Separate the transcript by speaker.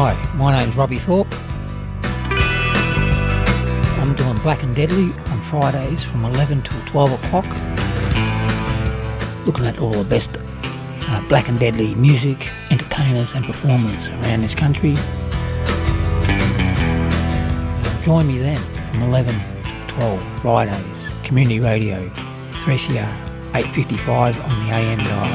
Speaker 1: Hi, my name's Robbie Thorpe. I'm doing Black and Deadly on Fridays from 11 till 12 o'clock. Looking at all the best Black and Deadly music, entertainers and performers around this country. Join me then from 11 to 12 Fridays, Community Radio, 3CR 855 on the AM dial.